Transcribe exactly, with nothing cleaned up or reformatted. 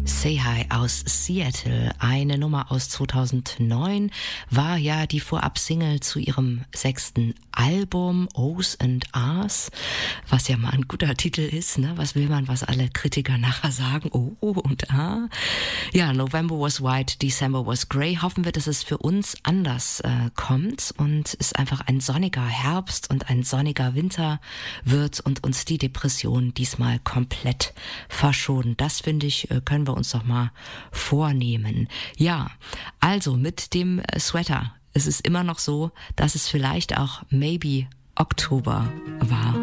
Say Hi aus Seattle, eine Nummer aus zweitausendneun, war ja die Vorab-Single zu ihrem sechsten Album O's and A's, was ja mal ein guter Titel ist, ne? Was will man, was alle Kritiker nachher sagen? O und A. Ja, November was white, December was grey. Hoffen wir, dass es für uns anders äh, kommt und es einfach ein sonniger Herbst und ein sonniger Winter wird und uns die Depression diesmal komplett verschonen. Das, finde ich, können wir uns doch mal vornehmen. Ja, also mit dem Sweater. Es ist immer noch so, dass es vielleicht auch maybe Oktober war.